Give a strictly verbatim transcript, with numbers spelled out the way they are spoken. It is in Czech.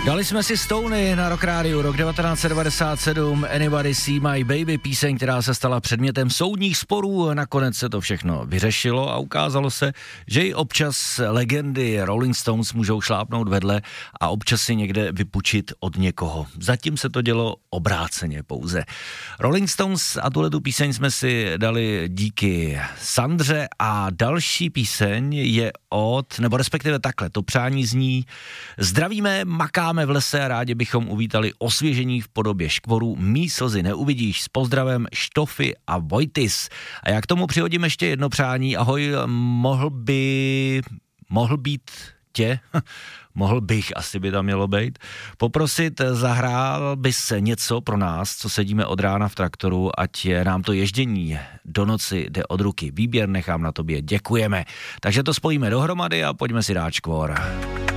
Dali jsme si Stony na Rock Radio, rok devatenáct set devadesát sedm, Anybody See My Baby, píseň, která se stala předmětem soudních sporů. Nakonec se to všechno vyřešilo a ukázalo se, že i občas legendy Rolling Stones můžou šlápnout vedle a občas si někde vypučit od někoho. Zatím se to dělo obráceně pouze. Rolling Stones a tuhletu píseň jsme si dali díky Sandře a další píseň je od, nebo respektive takhle, to přání zní: zdravíme, makáme v lese a rádi bychom uvítali osvěžení v podobě škvorů, mý slzy neuvidíš, s pozdravem Štofy a Vojtis. A já k tomu přihodím ještě jedno přání: ahoj, mohl by, mohl být tě, mohl bych, asi by tam mělo být, poprosit, zahrál bys něco pro nás, co sedíme od rána v traktoru, ať nám to ježdění do noci jde od ruky. Výběr nechám na tobě, děkujeme. Takže to spojíme dohromady a pojďme si dát škvor.